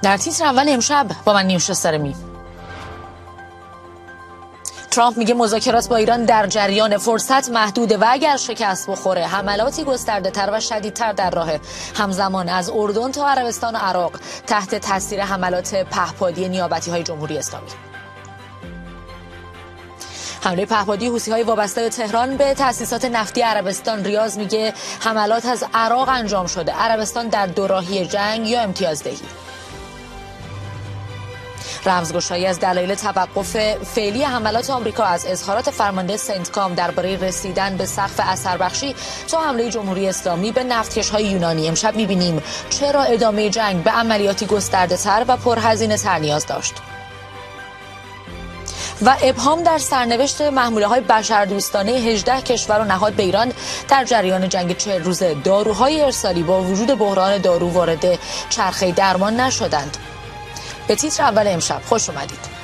در تیتر اول امشب با من نیوشستر می. ترامپ میگه مذاکرات با ایران در جریان، فرصت محدوده و اگر شکست بخوره حملاتی گسترده تر و شدیدتر در راه. همزمان از اردن تا عربستان و عراق تحت تاثیر حملات پهپادی نیابتی های جمهوری اسلامی. حمله پهپادی حوثی‌های وابسته به تهران به تأسیسات نفتی عربستان. ریاض میگه حملات از عراق انجام شده. عربستان در دوراهی جنگ یا امتیازدهی. رمزگشایی از دلایل توقف فعلی حملات آمریکا، از اظهارات فرمانده سنتکام درباره رسیدن به سقف اثربخشی تا حمله جمهوری اسلامی به نفتکش‌های یونانی. امشب می‌بینیم چرا ادامه جنگ به عملیاتی گسترده‌تر و پرهزینه‌تر نیاز داشت. و ابهام در سرنوشت محموله‌های بشردوستانه 18 کشور و نهاد به ایران در جریان جنگ 40 روزه. داروهای ارسالی با وجود بحران دارو وارد چرخه درمان نشدند. به تیتر اول امشب خوش اومدید.